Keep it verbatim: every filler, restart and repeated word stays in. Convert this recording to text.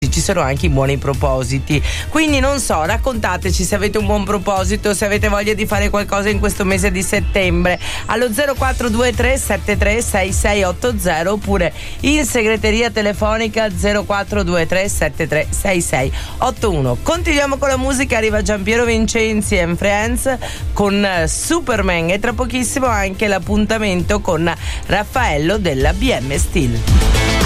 così ci sono anche i buoni propositi. Quindi non so, raccontateci se avete un buon proposito, se avete voglia di fare qualcosa in questo mese di settembre allo zero quattro due tre sette tre sei sei otto zero oppure in segreteria telefonica zero quattro due tre sette tre sei sei otto uno. Continuiamo con la musica, arriva Giampiero Vincenzi and Friends con Superman e tra pochissimo anche l'appuntamento con Raffaello della B M Steel.